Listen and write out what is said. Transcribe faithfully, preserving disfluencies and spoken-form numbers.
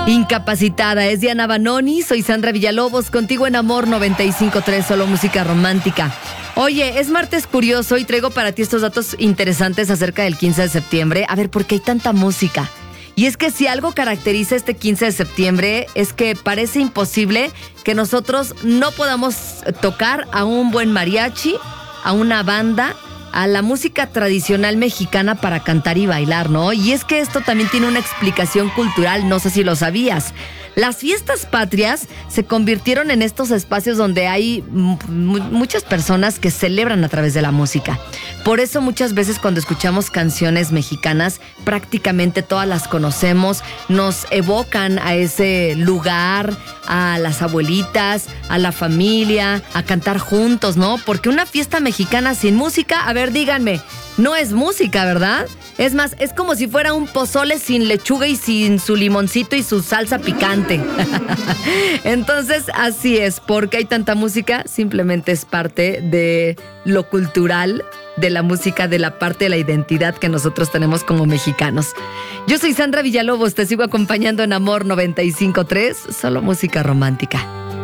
Incapacitada es Diana Banoni, soy Sandra Villalobos, contigo en Amor noventa y cinco punto tres, solo música romántica. Oye, es martes curioso y traigo para ti estos datos interesantes acerca del quince de septiembre. A ver, ¿por qué hay tanta música? Y es que si algo caracteriza este quince de septiembre es que parece imposible que nosotros no podamos tocar a un buen mariachi, a una banda, a la música tradicional mexicana para cantar y bailar, ¿no? Y es que esto también tiene una explicación cultural, no sé si lo sabías. Las fiestas patrias se convirtieron en estos espacios donde hay m- muchas personas que celebran a través de la música. Por eso muchas veces cuando escuchamos canciones mexicanas, prácticamente todas las conocemos, nos evocan a ese lugar, a las abuelitas, a la familia, a cantar juntos, ¿no? Porque una fiesta mexicana sin música, a ver, díganme, no es música, ¿verdad? Es más, es como si fuera un pozole sin lechuga y sin su limoncito y su salsa picante. Entonces, así es, porque hay tanta música, simplemente es parte de lo cultural, de la música, de la parte de la identidad que nosotros tenemos como mexicanos. Yo soy Sandra Villalobos, te sigo acompañando en Amor noventa y cinco punto tres, solo música romántica.